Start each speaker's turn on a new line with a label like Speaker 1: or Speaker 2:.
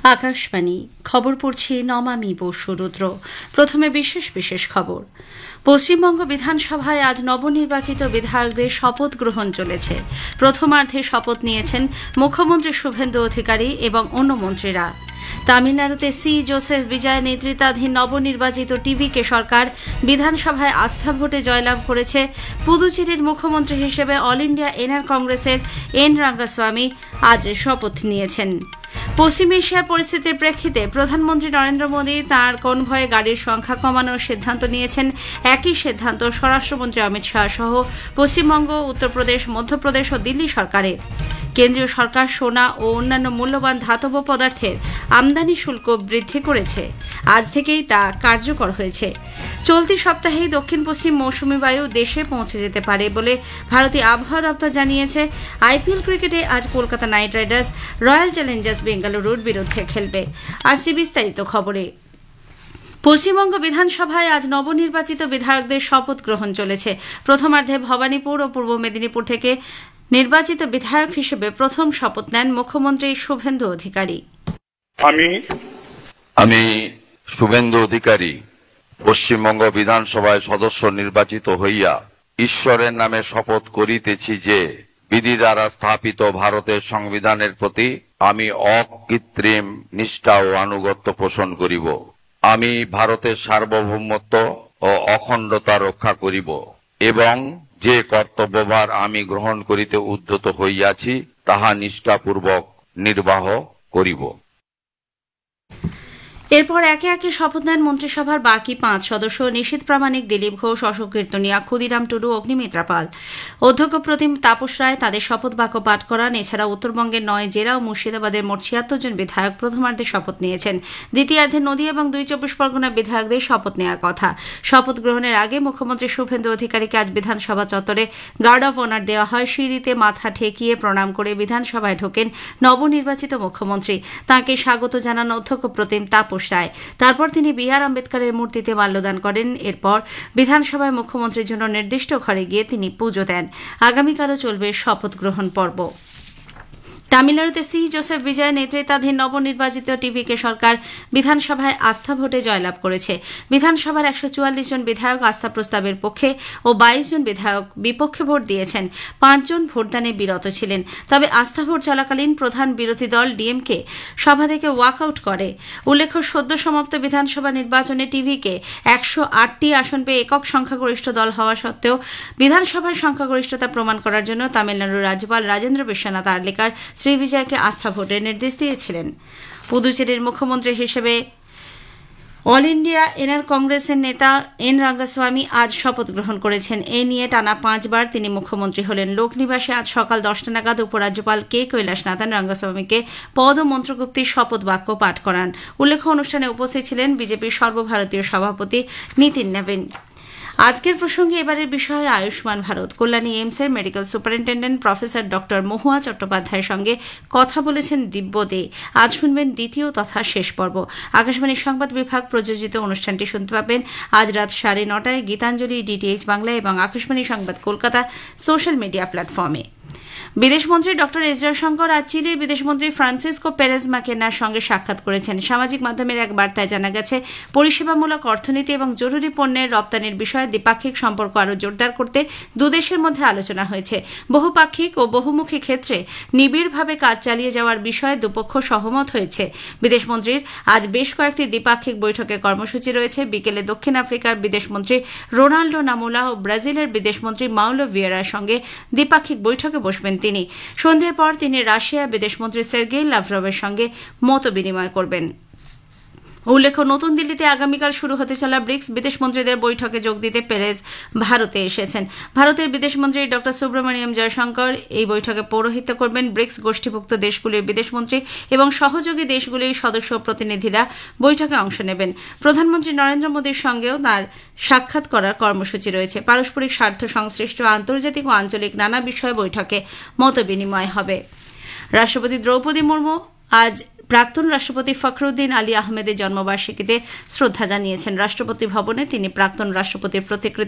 Speaker 1: আকাশবাণী খবর পড়ছি নমামি বসুরুদ্র। প্রথমে বিশেষ বিশেষ খবর। পশ্চিমবঙ্গ বিধানসভায় আজ নবনির্বাচিত বিধায়কদের শপথ গ্রহণ চলেছে। প্রথমার্ধে শপথ নিয়েছেন মুখ্যমন্ত্রী শুভেন্দু অধিকারী এবং অন্য মন্ত্রীরা। তামিলনাড়ুতে সি জোসেফ বিজয় নেতৃত্বাধীন নবনির্বাচিত টিভিকে সরকার বিধানসভায় আস্থা ভোটে জয়লাভ করেছে। পুদুচেরির মুখ্যমন্ত্রী হিসেবে অল ইন্ডিয়া এনআর কংগ্রেসের এন রাঙ্গাস্বামী আজ শপথ নিয়েছেন। পশ্চিম এশিয়ার পরিস্থিতির প্রেক্ষিতে প্রধানমন্ত্রী নরেন্দ্র মোদী তাঁর কনভয়ে গাড়ির সংখ্যা কমানোর সিদ্ধান্ত নিয়েছেন। একই সিদ্ধান্ত স্বরাষ্ট্রমন্ত্রী অমিত শাহ সহ পশ্চিমবঙ্গ, উত্তরপ্রদেশ, মধ্যপ্রদেশ ও দিল্লি সরকারের। কেন্দ্রীয় সরকার সোনা ও অন্যান্য মূল্যবান ধাতব পদার্থের আমদানি শুল্ক বৃদ্ধি করেছে। আজ থেকেই তা কার্যকর হয়েছে। চলতি সপ্তাহেই দক্ষিণ পশ্চিম মৌসুমী বায়ু দেশে পৌঁছে যেতে পারে বলে ভারতীয় আবহাওয়া দপ্তর জানিয়েছে। আইপিএল ক্রিকেটে আজ Kolkata night Riders royal Challengers বেঙ্গালুরুর বিরুদ্ধে খেলবে। আসছে বিস্তারিত খবরে। পশ্চিমবঙ্গ বিধানসভায় আজ নবনির্বাচিত বিধায়কদের শপথ গ্রহণ চলেছে। প্রথমার্ধে ভবানীপুর ও পূর্ব মেদিনীপুর থেকে নির্বাচিত বিধায়ক হিসেবে প্রথম শপথ নেন মুখ্যমন্ত্রী শুভেন্দু অধিকারী।
Speaker 2: আমি শুভেন্দু অধিকারী পশ্চিমবঙ্গ বিধানসভায় সদস্য নির্বাচিত হইয়া ঈশ্বরের নামে শপথ করিতেছি যে বিধি দ্বারা স্থাপিত ভারতের সংবিধানের প্রতি আমি অকৃত্রিম নিষ্ঠা ও আনুগত্য পোষণ করিব। আমি ভারতের সার্বভৌমত্ব ও অখণ্ডতা রক্ষা করিব এবং যে কর্তব্যভার আমি গ্রহণ করিতে উদ্যত হইয়াছি তাহা নিষ্ঠাপূর্বক নির্বাহ করিব।
Speaker 1: এরপর একে একে শপথ নেন মন্ত্রিসভার বাকি 5 সদস্য নিশীথ প্রামাণিক, দিলীপ ঘোষ, অশোক কীর্তনিয়া, ক্ষুদিরাম টুডু, অগ্নিমিত্রা পাল। অধ্যক্ষ প্রতিম তাপস রায় তাদের শপথ বাক্য পাঠ করান। এছাড়া উত্তরবঙ্গের 9 জেলা ও মুর্শিদাবাদের মোট 76 জন বিধায়ক প্রথমার্ধে শপথ নিয়েছেন। দ্বিতীয়ার্ধে নদী এবং 2 চব্বিশ পরগনা বিধায়কদের শপথ নেওয়ার কথা। শপথ গ্রহণের আগে মুখ্যমন্ত্রী শুভেন্দু অধিকারীকে আজ বিধানসভা চত্বরে গার্ড অব অনার দেওয়া হয়। সিঁড়িতে মাথা ঠেকিয়ে প্রণাম করে বিধানসভায় ঢোকেন নবনির্বাচিত মুখ্যমন্ত্রী। তাঁকে স্বাগত জানান অধ্যক্ষ প্রতিম তাপস রায়। তারপর তিনি বি.আর. আম্বেদকরের মূর্তিতে মাল্যদান করেন। এরপর বিধানসভায় মুখ্যমন্ত্রীর জন্য নির্দিষ্ট ঘরে গিয়ে তিনি পুজো দেন। আগামীকালও চলবে শপথ গ্রহণ পর্ব। তামিলনাড়ুতে সি জোসেফ বিজয় নেতৃত্বাধীন নবনির্বাচিত টিভিকে সরকার বিধানসভায় আস্থা ভোটে জয়লাভ করেছে। বিধানসভার 144 জন বিধায়ক আস্থা প্রস্তাবের পক্ষে ও 22 জন বিধায়ক বিপক্ষে ভোট দিয়েছেন। 5 জন ভোটদানে বিরত ছিলেন। তবে আস্থা ভোট চলাকালীন প্রধান বিরোধী দল ডিএমকে সভা থেকে ওয়াকআউট করে। উল্লেখ্য, সদ্য সমাপ্ত বিধানসভা নির্বাচনে টিভিকে 108টি আসন পেয়ে একক সংখ্যাগরিষ্ঠ দল হওয়া সত্ত্বেও বিধানসভার সংখ্যাগরিষ্ঠতা প্রমাণ করার জন্য তামিলনাড়ুর রাজ্যপাল রাজেন্দ্র বিশ্বনাথ আর্লেকার শ্রী বিজয়কে আস্থা ভোটের নির্দেশ দিয়েছিলেন। পুদুচেরির মুখ্যমন্ত্রী হিসেবে অল ইন্ডিয়া এনআর কংগ্রেসের নেতা এন রাঙ্গাস্বামী আজ শপথ গ্রহণ করেছেন। এ নিয়ে টানা 5 বার তিনি মুখ্যমন্ত্রী হলেন। লোকনিবাসে আজ সকাল 10টা নাগাদ উপরাজ্যপাল কে কৈলাসনাথন রাঙ্গাস্বামীকে পদ ও মন্ত্রগুপ্তির শপথ বাক্য পাঠ করান। উল্লেখ্য, অনুষ্ঠানে উপস্থিত ছিলেন বিজেপির সর্বভারতীয় সভাপতি নীতিন নবীন। আজকের প্রসঙ্গে এবারের বিষয় Ayushman Bharat. Kalyani এইমসের medical superintendent professor doctor মহুয়া চট্টোপাধ্যায়ের সঙ্গে কথা বলেছেন দিব্য দে। আজ শুনবেন দ্বিতীয় তথা শেষ পর্ব। আকাশবাণীর সংবাদ বিভাগ প্রযোজিত অনুষ্ঠানটি শুনতে পাবেন আজ রাত 9:30টায় গীতাঞ্জলি, ডিটিএইচ বাংলা এবং আকাশবাণী সংবাদ কলকাতা সোশ্যাল মিডিয়া প্ল্যাটফর্মে। বিদেশমন্ত্রী ড এস জয়শঙ্কর আজ চিলির বিদেশমন্ত্রী ফ্রান্সিসকো পেরেজ মাকেনার সঙ্গে সাক্ষাৎ করেছেন। সামাজিক মাধ্যমের এক বার্তায় জানা গেছে, পরিষেবামূলক অর্থনীতি এবং জরুরি পণ্যের রপ্তানির বিষয়ে দ্বিপাক্ষিক সম্পর্ক আরও জোরদার করতে দুদেশের মধ্যে আলোচনা হয়েছে। বহুপাক্ষিক ও বহুমুখী ক্ষেত্রে নিবিড়ভাবে কাজ চালিয়ে যাওয়ার বিষয়ে দুপক্ষ সহমত হয়েছে। বিদেশমন্ত্রীর আজ বেশ কয়েকটি দ্বিপাক্ষিক বৈঠকের কর্মসূচি রয়েছে। বিকেলে দক্ষিণ আফ্রিকার বিদেশমন্ত্রী রোনাল্ডো নামোলা ও ব্রাজিলের বিদেশমন্ত্রী মাউলো ভিয়েরার সঙ্গে দ্বিপাক্ষিক বৈঠকে বসবেন তিনি। সন্ধ্যের পর তিনি রাশিয়ার বিদেশমন্ত্রী সের্গেই লাভরভের সঙ্গে মত বিনিময় করবেন। উল্লেখ্য, নতুন দিল্লিতে আগামীকাল শুরু হতে চলা ব্রিক্স বিদেশমন্ত্রীদের বৈঠকে যোগ দিতে পেরেজ ভারতে এসেছেন। ভারতের বিদেশমন্ত্রী ড সুব্রমণিয়ম জয়শঙ্কর এই বৈঠকে পৌরোহিত্য করবেন। ব্রিক্স গোষ্ঠীভুক্ত দেশগুলির বিদেশমন্ত্রী এবং সহযোগী দেশগুলির সদস্য প্রতিনিধিরা বৈঠকে অংশ নেবেন। প্রধানমন্ত্রী নরেন্দ্র মোদীর সঙ্গেও তাঁর সাক্ষাৎ করার কর্মসূচি রয়েছে। পারস্পরিক স্বার্থ সংশ্লিষ্ট আন্তর্জাতিক ও আঞ্চলিক নানা বিষয়ে বৈঠকে মত বিনিময় হবে। রাষ্ট্রপতি দ্রৌপদী মুর্মু আজ প্রাক্তন রাষ্ট্রপতি ফখরুদ্দিন আলী আহমেদের জন্মবার্ষিকীতে শ্রদ্ধা জানিয়েছেন। রাষ্ট্রপতি ভবনে তিনি প্রাক্তন রাষ্ট্রপতির প্রতিকৃতি